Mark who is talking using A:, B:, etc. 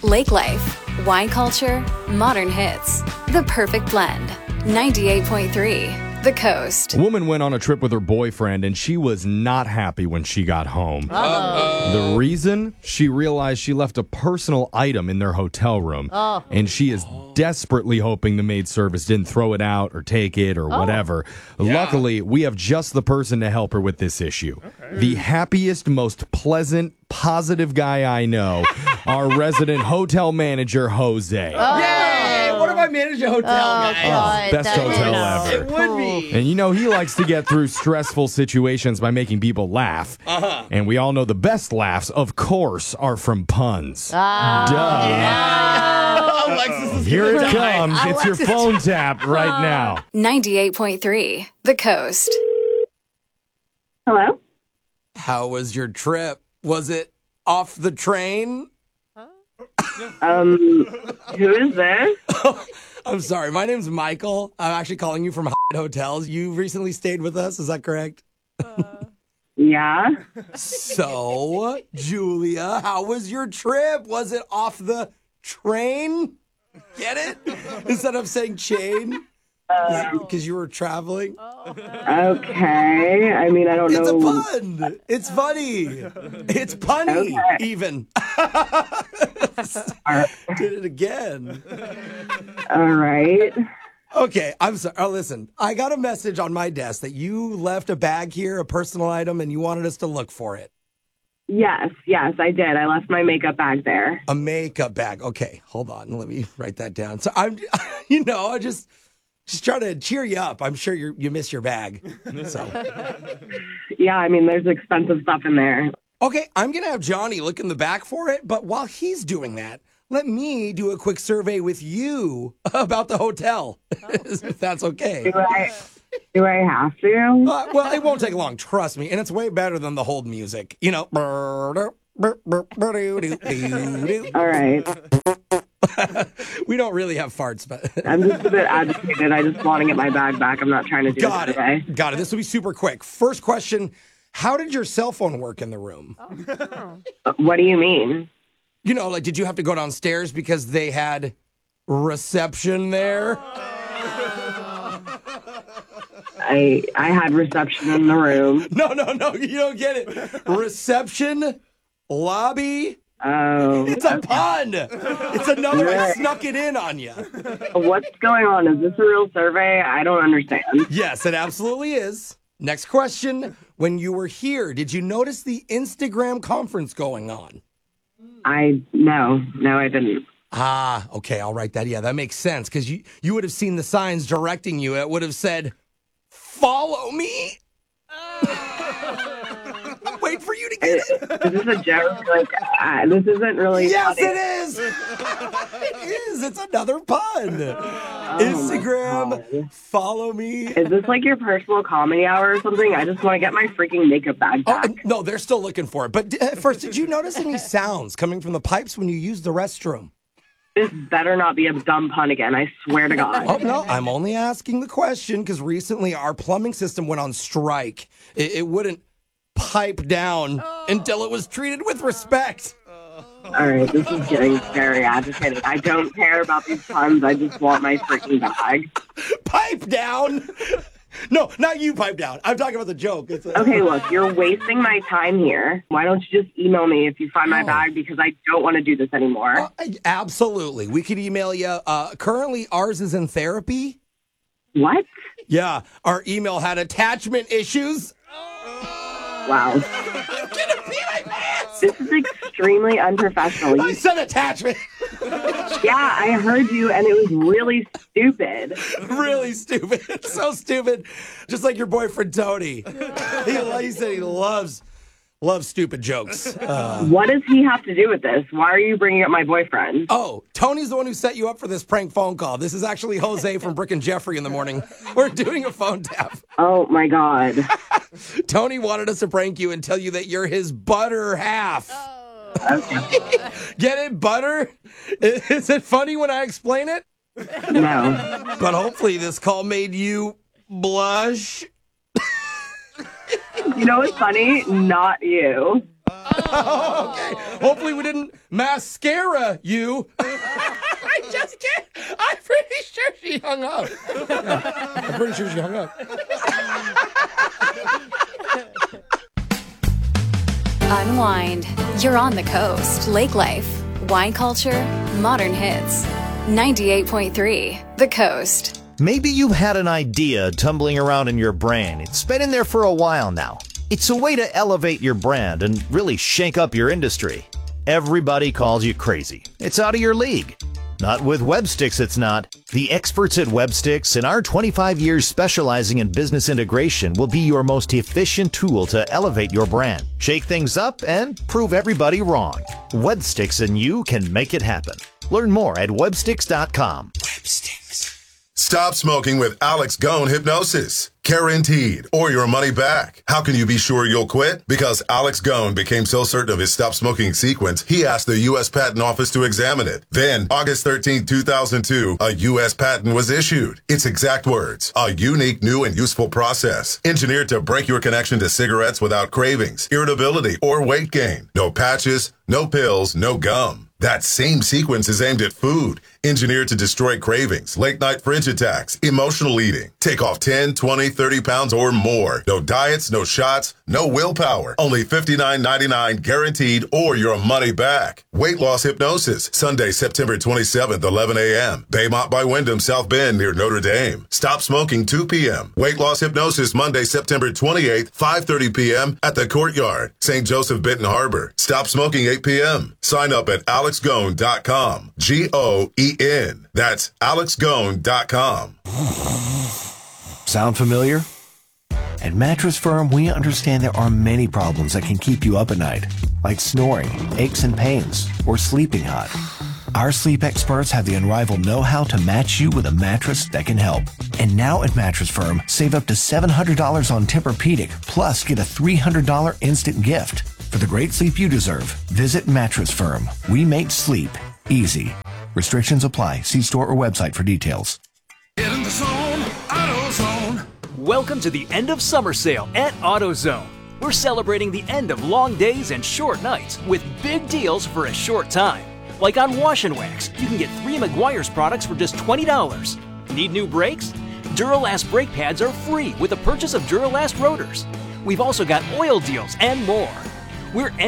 A: Lake life, wine culture, modern hits. The perfect blend. 98.3 The Coast.
B: A woman went on a trip with her boyfriend, and she was not happy when she got home. The reason? She realized she left a personal item in their hotel room, and she is desperately hoping the maid service didn't throw it out or take it or whatever. Luckily, we have just the person to help her with this issue. The happiest, most pleasant, positive guy I know, our resident hotel manager, Jose.
C: Yay! What if I manage a hotel, guys?
D: God,
B: Best
D: that
B: hotel
D: is
B: ever.
C: It would be.
B: And you know, he likes to get through stressful situations by making people laugh. And we all know the best laughs, of course, are from puns. Duh.
C: Alexis is
B: Here
C: gonna
B: it
C: die.
B: comes. It's your phone tap right now.
A: 98.3 The Coast.
E: Hello?
C: How was your trip? Was it off the train?
E: Who is this?
C: I'm sorry. My name's Michael. I'm actually calling you from Hyatt Hotels. You recently stayed with us. Is that correct?
E: Yeah.
C: So, Julia, how was your trip? Was it off the train? Get it? Instead of saying chain? Because you were traveling?
E: Okay. I mean, I don't
C: It's a
E: know.
C: pun. It's funny. It's punny,
E: Okay.
C: even. Did it again.
E: All right.
C: Okay, I'm sorry. Oh, listen, I got a message on my desk that you left a bag here, a personal item, and you wanted us to look for it.
E: Yes, I did. I left my makeup bag there.
C: A makeup bag. Okay, hold on. Let me write that down. So I'm, I just trying to cheer you up. I'm sure you miss your bag. So
E: Yeah, I mean, there's expensive stuff in there.
C: okay, I'm gonna have Johnny look in the back for it. But while he's doing that, let me do a quick survey with you about the hotel, if that's okay.
E: Do I have to?
C: Well, it won't take long, trust me. And it's way better than the hold music. You know.
E: All right.
C: We don't really have farts, but
E: I'm just a bit agitated. I just want to get my bag back. I'm not trying to do
C: got
E: it today.
C: it. Got it. This will be super quick. First question, how did your cell phone work in the room?
E: What do you mean?
C: You know, like, did you have to go downstairs because they had reception there?
E: I had reception in the room.
C: No, you don't get it. Reception, lobby.
E: Oh.
C: It's a pun. It's another. I snuck it in on you.
E: What's going on? Is this a real survey? I don't understand.
C: Yes, it absolutely is. Next question. When you were here, did you notice the Instagram conference going on?
E: No, I didn't.
C: Ah, okay, I'll write that. Yeah, that makes sense because you would have seen the signs directing you. It would have said, "Follow me." Wait for you to get it.
E: Is this a joke? Like, this isn't really
C: Yes,
E: funny.
C: it is. It is. It's another pun. Instagram, follow me.
E: Is this like your personal comedy hour or something? I just want to get my freaking makeup bag
C: Oh,
E: back.
C: no, they're still looking for it. But first, did you notice any sounds coming from the pipes when you used the restroom?
E: This better not be a dumb pun again. I swear to God.
C: Oh, no, I'm only asking the question because recently our plumbing system went on strike. It wouldn't pipe down until it was treated with respect.
E: All right, this is getting very agitated. I don't care about these puns. I just want my freaking bag.
C: Pipe down? No, not you pipe down. I'm talking about the joke.
E: Okay, look, you're wasting my time here. Why don't you just email me if you find my bag because I don't want to do this anymore.
C: Absolutely. We could email you. Currently, ours is in therapy.
E: What?
C: Yeah, our email had attachment issues.
E: Wow.
C: I'm gonna pee my pants.
E: This is extremely unprofessional.
C: I said attachment.
E: Yeah, I heard you, and it was really stupid.
C: Really stupid. So stupid. Just like your boyfriend, Tony. He said he loves stupid jokes.
E: What does he have to do with this? Why are you bringing up my boyfriend?
C: Oh, Tony's the one who set you up for this prank phone call. This is actually Jose from Brick and Jeffrey in the morning. We're doing a phone tap.
E: Oh, my God.
C: Tony wanted us to prank you and tell you that you're his butter half.
E: Okay.
C: Get it, butter? Is it funny when I explain it?
E: No.
C: But hopefully this call made you blush.
E: You know what's funny? Not you.
C: Okay. Hopefully we didn't mascara you. I just can't. I'm pretty sure she hung up. I'm pretty sure she hung up.
A: Unwind. You're on the coast. Lake life, wine culture, modern hits. 98.3 The Coast.
D: Maybe you've had an idea tumbling around in your brain. It's been in there for a while now. It's a way to elevate your brand and really shake up your industry. Everybody calls you crazy. It's out of your league. Not with Websticks, it's not. The experts at Websticks and our 25 years specializing in business integration will be your most efficient tool to elevate your brand, shake things up, and prove everybody wrong. Websticks and you can make it happen. Learn more at websticks.com.
F: Stop smoking with Alex Gone Hypnosis. Guaranteed, or your money back. How can you be sure you'll quit? Because Alex Gone became so certain of his stop smoking sequence, he asked the U.S. Patent Office to examine it. Then, August 13, 2002, a U.S. patent was issued. Its exact words: a unique, new, and useful process, engineered to break your connection to cigarettes without cravings, irritability, or weight gain. No patches, no pills, no gum. That same sequence is aimed at food, engineered to destroy cravings, late-night fridge attacks, emotional eating. Take off 10, 20, 30 pounds or more. No diets, no shots, no willpower. Only $59.99 guaranteed or your money back. Weight loss hypnosis, Sunday, September 27th, 11 a.m. Baymont by Wyndham, South Bend near Notre Dame. Stop smoking 2 p.m. Weight loss hypnosis, Monday, September 28th, 5:30 p.m. at the Courtyard, St. Joseph, Benton Harbor. Stop smoking 8 p.m. Sign up at alexgone.com. G-O-E-N. That's alexgone.com.
G: Sound familiar? At Mattress Firm, we understand there are many problems that can keep you up at night, like snoring, aches and pains, or sleeping hot. Our sleep experts have the unrivaled know-how to match you with a mattress that can help. And now at Mattress Firm, save up to $700 on Tempur-Pedic, plus get a $300 instant gift. For the great sleep you deserve, visit Mattress Firm. We make sleep easy. Restrictions apply. See store or website for details.
H: Get in the zone, AutoZone.
I: Welcome to the end of summer sale at AutoZone. We're celebrating the end of long days and short nights with big deals for a short time. Like on Wash and Wax, you can get 3 Meguiar's products for just $20. Need new brakes? Duralast brake pads are free with the purchase of Duralast rotors. We've also got oil deals and more. We're